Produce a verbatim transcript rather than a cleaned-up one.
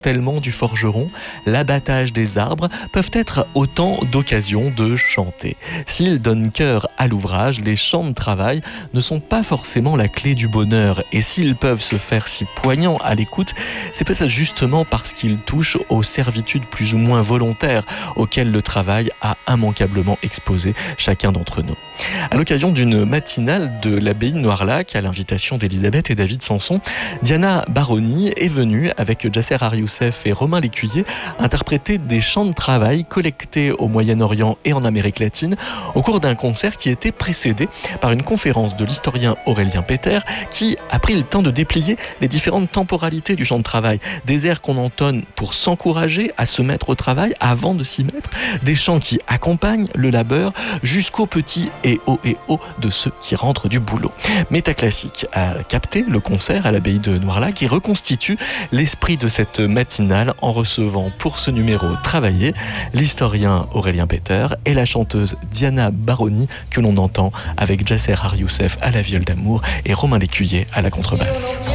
Tellement du forgeron, l'abattage des arbres peuvent être autant d'occasions de chanter. S'ils donnent cœur à l'ouvrage, les chants de travail ne sont pas forcément la clé du bonheur. Et s'ils peuvent se faire si poignants à l'écoute, c'est peut-être justement parce qu'ils touchent aux servitudes plus ou moins volontaires auxquelles le travail a immanquablement exposé chacun d'entre nous. À l'occasion d'une matinale de l'abbaye de Noirlac, à l'invitation d'Elisabeth et David Sanson, Diana Baroni est venue avec Jasser Har-Youssef et Romain Lécuyer interpréter des chants de travail collectés au Moyen-Orient et en Amérique latine au cours d'un concert qui était précédé par une conférence de l'historien Aurélien Péter qui a pris le temps de déplier les différentes temporalités du chant de travail. Des airs qu'on entonne pour s'encourager à se mettre au travail avant de s'y mettre, des chants qui accompagnent le labeur jusqu'aux petits et hauts et hauts de ceux qui rentrent du boulot. Métaclassique a capté le concert à l'abbaye de Noirlac et reconstitue l'esprit de cette matinale en recevant pour ce numéro travaillé l'historien Aurélien Péter et la chanteuse Diana Baroni que l'on entend avec Jasser Har-Youssef à la viole d'amour et Romain Lécuyer à la contrebasse.